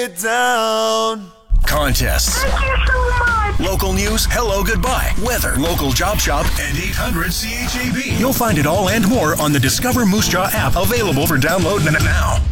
it down. Contests. Thank you so much. Local news, hello, goodbye, weather, local job shop, and 800 CHAB. You'll find it all and more on the Discover Moose Jaw app, available for download now.